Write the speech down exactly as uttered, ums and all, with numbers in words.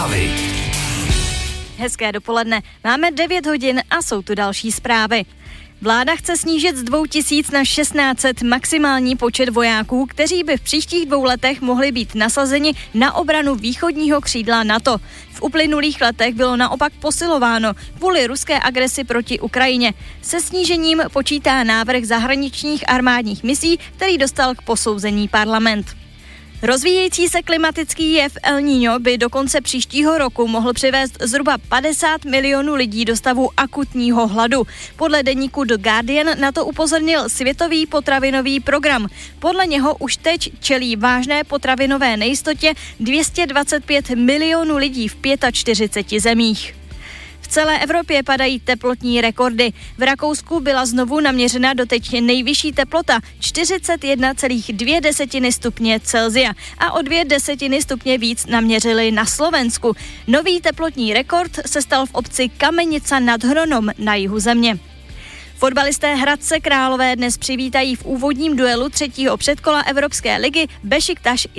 Zprávy. Hezké dopoledne. Máme devět hodin a jsou tu další zprávy. Vláda chce snížit z dvou tisíc na šestnáct set maximální počet vojáků, kteří by v příštích dvou letech mohli být nasazeni na obranu východního křídla NATO. V uplynulých letech bylo naopak posilováno kvůli ruské agresi proti Ukrajině. Se snížením počítá návrh zahraničních armádních misí, který dostal k posouzení parlament. Rozvíjející se klimatický jev El Niño by do konce příštího roku mohl přivést zhruba padesát milionů lidí do stavu akutního hladu. Podle deníku The Guardian na to upozornil Světový potravinový program. Podle něho už teď čelí vážné potravinové nejistotě dvě stě dvacet pět milionů lidí v čtyřiceti pěti zemích. V celé Evropě padají teplotní rekordy. V Rakousku byla znovu naměřena doteď nejvyšší teplota čtyřicet jedna celá dvě desetiny stupně Celsia a o dvě desetiny stupně víc naměřili na Slovensku. Nový teplotní rekord se stal v obci Kamenica nad Hronom na jihu země. Fotbalisté Hradce Králové dnes přivítají v úvodním duelu třetího předkola Evropské ligy Bešiktaš